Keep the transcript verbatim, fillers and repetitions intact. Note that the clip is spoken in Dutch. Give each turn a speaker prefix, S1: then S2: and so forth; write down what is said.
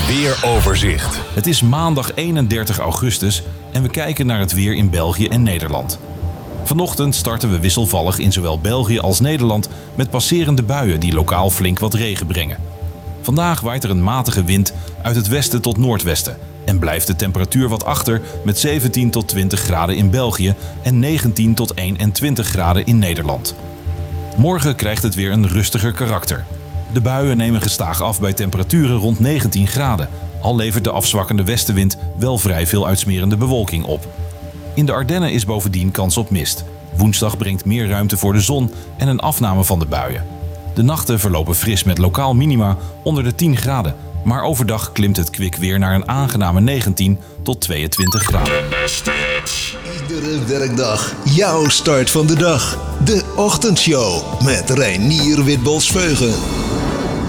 S1: weeroverzicht.
S2: Het is maandag eenendertig augustus en we kijken naar het weer in België en Nederland. Vanochtend starten we wisselvallig in zowel België als Nederland met passerende buien die lokaal flink wat regen brengen. Vandaag waait er een matige wind uit het westen tot noordwesten en blijft de temperatuur wat achter met zeventien tot twintig graden in België en negentien tot eenentwintig graden in Nederland. Morgen krijgt het weer een rustiger karakter. De buien nemen gestaag af bij temperaturen rond negentien graden, al levert de afzwakkende westenwind wel vrij veel uitsmerende bewolking op. In de Ardennen is bovendien kans op mist. Woensdag brengt meer ruimte voor de zon en een afname van de buien. De nachten verlopen fris met lokaal minima onder de tien graden, maar overdag klimt het kwik weer naar een aangename negentien tot tweeëntwintig graden.
S3: Iedere werkdag jouw start van de dag. De Ochtendshow met Reinier Witbols-Veugen.